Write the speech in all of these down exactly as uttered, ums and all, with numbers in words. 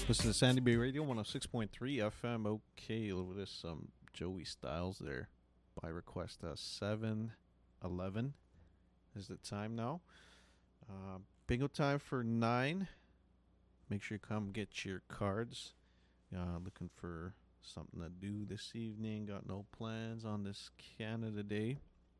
Listen to Sandy Bay Radio one oh six point three F M. Okay, a little bit of some Joey Styles there by request. Uh, seven eleven is the time now. Uh, bingo time for nine. Make sure you come get your cards. Uh, looking for something to do this evening. Got no plans on this Canada Day.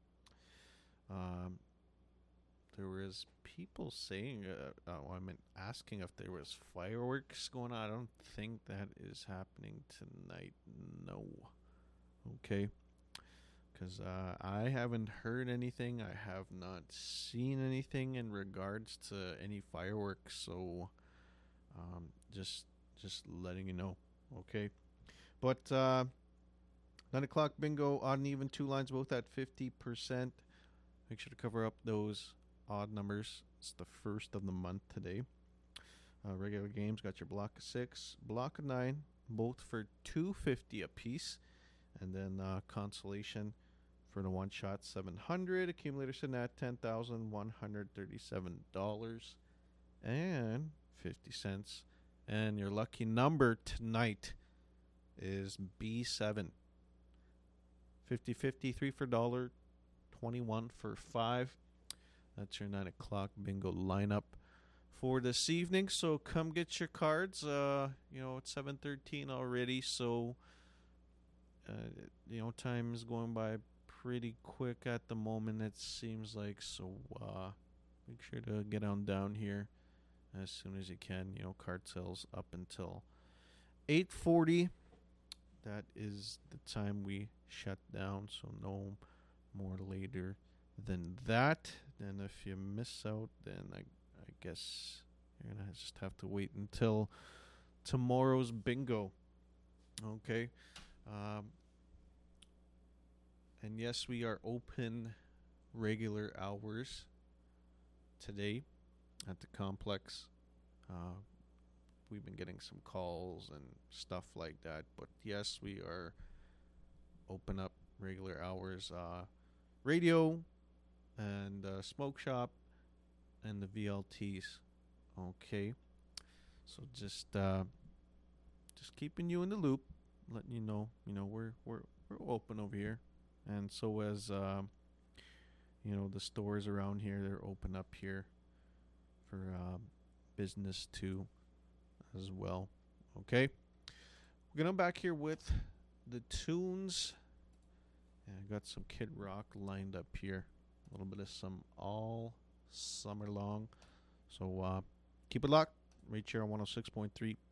Um, there was people saying, uh, uh, I mean, asking if there was fireworks going on. I don't think that is happening tonight. No. Okay. Because uh, I haven't heard anything. I have not seen anything in regards to any fireworks. So um, just just letting you know. Okay. But uh, nine o'clock bingo, odd and even, two lines both at fifty percent. Make sure to cover up those odd numbers. It's the first of the month today. Uh, regular games got your block of six, block of nine, both for two fifty a piece, and then uh, consolation for the one shot seven hundred. Accumulator sitting at ten thousand one hundred thirty-seven dollars and fifty cents. And your lucky number tonight is B seven. fifty fifty, three for a dollar, twenty-one for five. That's your nine o'clock bingo lineup for this evening. So come get your cards. Uh, you know, it's seven thirteen already, so uh, you know, time is going by pretty quick at the moment, it seems like. So uh, make sure to get on down here as soon as you can. You know, card sales up until eight forty. That is the time we shut down, so no more later than that. And if you miss out, then I, I guess you're going to just have to wait until tomorrow's bingo. Okay. Um, and yes, we are open regular hours today at the complex. Uh, we've been getting some calls and stuff like that. But yes, we are open up regular hours. Uh, radio and uh, smoke shop and the V L Ts. Okay. So just uh, just keeping you in the loop, letting you know, you know, we're we're we're open over here. And so as uh, you know, the stores around here, they're open up here for uh, business too as well. Okay. We're gonna back here with the tunes. And I got some Kid Rock lined up here. A little bit of some all summer long. So uh, keep it locked. Right here on one oh six point three